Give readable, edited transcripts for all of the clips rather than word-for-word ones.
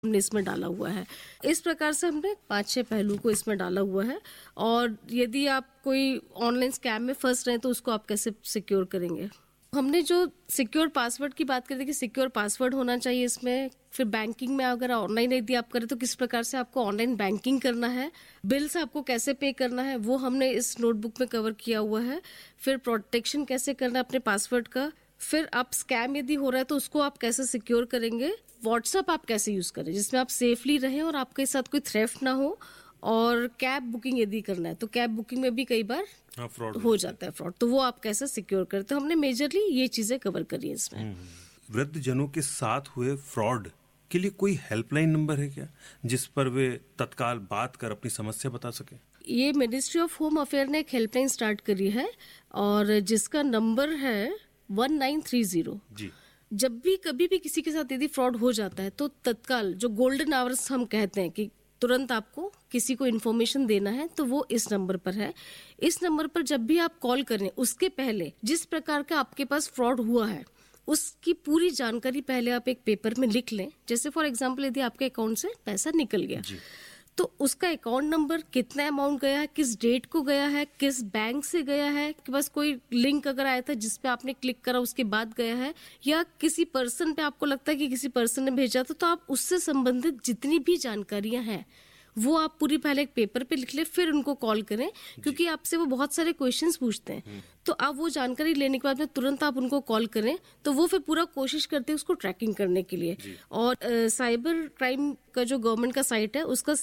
हमने इसमें डाला हुआ है। इस प्रकार से हमने 5-6 पहलू को इसमें डाला हुआ है। और यदि आप कोई ऑनलाइन स्कैम में फंस रहे हैं तो उसको आप कैसे सिक्योर करेंगे। हमने जो सिक्योर पासवर्ड की बात करी थी कि सिक्योर पासवर्ड होना चाहिए इसमें। फिर बैंकिंग में अगर ऑनलाइन यदि आप करें तो किस प्रकार से आपको ऑनलाइन बैंकिंग करना है, बिल्स आपको कैसे पे करना है, वो हमने इस नोटबुक में कवर किया हुआ है। फिर प्रोटेक्शन कैसे करना है अपने पासवर्ड का। फिर आप स्कैम यदि हो रहा है तो उसको आप कैसे सिक्योर करेंगे। व्हाट्सएप आप कैसे यूज करें जिसमें आप सेफली रहें और आपके साथ कोई थ्रेफ्ट ना हो। और कैब बुकिंग यदि करना है तो कैब बुकिंग में भी कई बार फ्रॉड हो जाता है फ्रॉड, तो वो आप कैसे सिक्योर करें। तो हमने मेजरली ये चीजें कवर करी है इसमें। वृद्ध जनों के साथ हुए फ्रॉड के लिए कोई हेल्पलाइन नंबर है क्या, जिस पर वे तत्काल बात कर अपनी समस्या बता सके? ये मिनिस्ट्री ऑफ होम अफेयर ने एक हेल्पलाइन स्टार्ट करी है और जिसका नंबर है 1930 जी। जब भी कभी भी किसी के साथ यदि फ्रॉड हो जाता है तो तत्काल जो गोल्डन आवर्स हम कहते हैं कि तुरंत आपको किसी को इन्फॉर्मेशन देना है तो वो इस नंबर पर है। इस नंबर पर जब भी आप कॉल करें उसके पहले जिस प्रकार का आपके पास फ्रॉड हुआ है उसकी पूरी जानकारी पहले आप एक पेपर में लिख लें। जैसे फॉर एग्जांपल यदि आपके अकाउंट से पैसा निकल गया तो उसका अकाउंट नंबर, कितना अमाउंट गया है, किस डेट को गया है, किस बैंक से गया है, कि बस कोई लिंक अगर आया था जिस पे आपने क्लिक करा उसके बाद गया है, या किसी पर्सन पे आपको लगता है कि किसी पर्सन ने भेजा था, तो आप उससे संबंधित जितनी भी जानकारियां हैं वो आप पूरी पहले एक पेपर पे लिख ले, फिर उनको कॉल करें क्योंकि आपसे वो बहुत सारे क्वेश्चंस पूछते हैं। तो आप वो जानकारी लेने के बाद में तुरंत आप उनको कॉल करें तो वो फिर पूरा कोशिश करते हैं उसको ट्रैकिंग करने के लिए। और साइबर क्राइम का जो गवर्नमेंट का साइट है उसका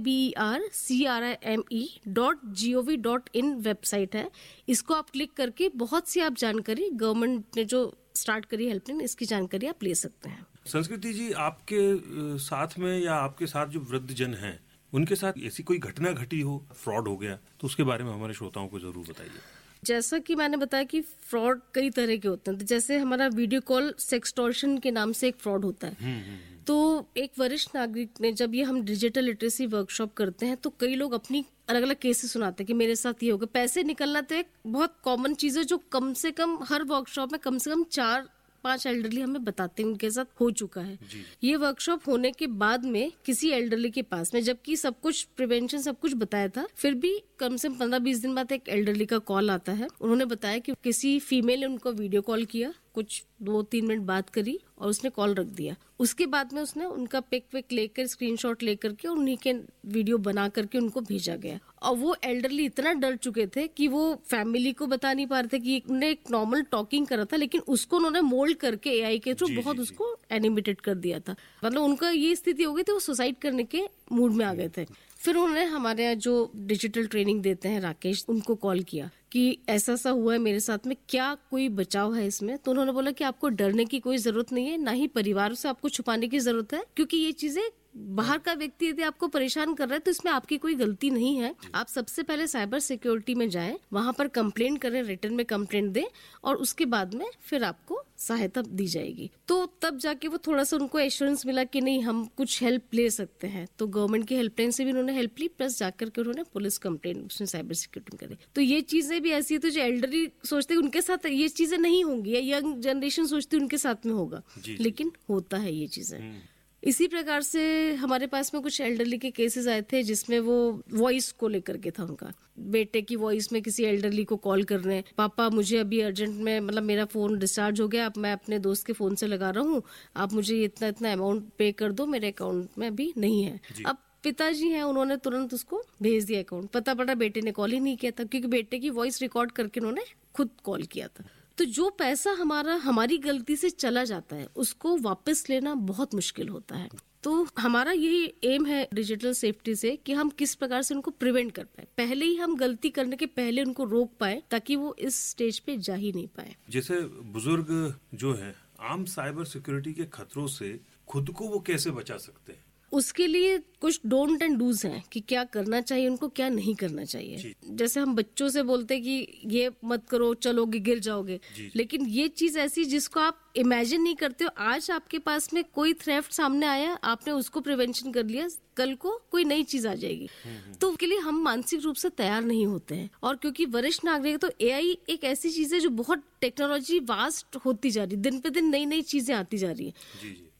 cybercrime.gov.in वेबसाइट है। इसको आप क्लिक करके बहुत सी आप जानकारी गवर्नमेंट ने जो स्टार्ट करी हेल्पलाइन, इसकी जानकारी आप ले सकते हैं। संस्कृति जी, आपके साथ में या आपके साथ जो वृद्ध जन हैं उनके साथ ऐसी कोई घटना घटी हो, फ्रॉड हो गया, तो उसके बारे में हमारे श्रोताओं को जरूर बताइए। जैसा कि मैंने बताया कि फ्रॉड कई तरह के होते हैं। तो जैसे हमारा वीडियो कॉल सेक्सटॉर्शन के नाम से एक फ्रॉड होता है। तो एक वरिष्ठ नागरिक ने, जब ये हम डिजिटल लिटरेसी वर्कशॉप करते हैं तो कई लोग अपनी अलग अलग केसेस सुनाते हैं कि मेरे साथ ये हो गया। पैसे निकलना तो एक बहुत कॉमन चीज है जो कम से कम हर वर्कशॉप में कम से कम 4-5 एल्डरली हमें बताते हैं उनके साथ हो चुका है। ये वर्कशॉप होने के बाद में किसी एल्डरली के पास में, जबकि सब कुछ प्रिवेंशन सब कुछ बताया था, फिर भी कम से कम 15-20 दिन बाद एक एल्डरली का कॉल आता है। उन्होंने बताया कि किसी फीमेल ने उनको वीडियो कॉल किया, कुछ 2-3 मिनट बात करी और उसने कॉल रख दिया। उसके बाद में उसने उनका पिक लेकर, स्क्रीनशॉट लेकर के उन्हीं के वीडियो बना करके उनको भेजा गया। और वो एल्डरली इतना डर चुके थे कि वो फैमिली को बता नहीं पा रहे थे कि उन्होंने एक नॉर्मल टॉकिंग करा था, लेकिन उसको उन्होंने मोल्ड करके एआई के थ्रू बहुत उसको एनिमेटेड कर दिया था। मतलब उनका ये स्थिति हो गई थी, वो सुसाइड करने के मूड में आ गए थे। फिर उन्होंने हमारे यहाँ जो डिजिटल ट्रेनिंग देते हैं राकेश, उनको कॉल किया कि ऐसा सा हुआ है मेरे साथ में, क्या कोई बचाव है इसमें। तो उन्होंने बोला कि आपको डरने की कोई जरूरत नहीं है, ना ही परिवार से आपको छुपाने की जरूरत है, क्योंकि ये चीजें बाहर का व्यक्ति यदि आपको परेशान कर रहा है तो इसमें आपकी कोई गलती नहीं है। आप सबसे पहले साइबर सिक्योरिटी में जाएं, वहां पर कंप्लेंट करें, रिटर्न में कंप्लेंट दें और उसके बाद में फिर आपको सहायता दी जाएगी। तो तब जाके वो थोड़ा सा उनको एश्योरेंस मिला कि नहीं, हम कुछ हेल्प ले सकते हैं। तो गवर्नमेंट की हेल्पलाइन से भी उन्होंने हेल्प ली, प्लस जाकर के उन्होंने पुलिस कंप्लेंट उसमें साइबर सिक्योरिटी करी। तो ये चीजें भी ऐसी है, तो जो एल्डरली सोचते हैं उनके साथ ये चीजें नहीं होंगी, या यंग जनरेशन सोचती है उनके साथ में होगा, लेकिन होता है ये चीजें। इसी प्रकार से हमारे पास में कुछ एल्डरली के केसेस आए थे जिसमें वो वॉइस को लेकर के था, उनका बेटे की वॉइस में किसी एल्डरली को कॉल कर रहे हैं, पापा मुझे अभी अर्जेंट में, मतलब मेरा फोन डिस्चार्ज हो गया, अब मैं अपने दोस्त के फोन से लगा रहा हूँ, आप मुझे इतना इतना अमाउंट पे कर दो, मेरे अकाउंट में अभी नहीं है। अब पिताजी हैं, उन्होंने तुरंत उसको भेज दिया अकाउंट, पता पड़ा बेटे ने कॉल ही नहीं किया था, क्योंकि बेटे की वॉइस रिकॉर्ड करके उन्होंने खुद कॉल किया था। तो जो पैसा हमारी गलती से चला जाता है उसको वापस लेना बहुत मुश्किल होता है। तो हमारा यही एम है डिजिटल सेफ्टी से कि हम किस प्रकार से उनको प्रिवेंट कर पाए, पहले ही हम गलती करने के पहले उनको रोक पाए ताकि वो इस स्टेज पे जा ही नहीं पाए। जैसे बुजुर्ग जो है, आम साइबर सिक्योरिटी के खतरों से खुद को वो कैसे बचा सकते हैं? उसके लिए कुछ डोंट एंड डूज हैं कि क्या करना चाहिए उनको, क्या नहीं करना चाहिए। जैसे हम बच्चों से बोलते हैं कि ये मत करो, चलोगे गिर जाओगे, लेकिन ये चीज ऐसी जिसको आप इमेजिन नहीं करते हो। आज आपके पास में कोई थ्रेफ्ट सामने आया, आपने उसको प्रिवेंशन कर लिया, कल को कोई नई चीज आ जाएगी, तो उसके लिए हम मानसिक रूप से तैयार नहीं होते हैं। और क्योंकि वरिष्ठ नागरिक, तो एआई एक ऐसी चीज है जो बहुत टेक्नोलॉजी वास्ट होती जा रही है, दिन पे दिन नई नई चीजें आती जा रही है।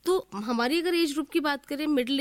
तो हमारी अगर एज ग्रुप की बात करें, मिडिल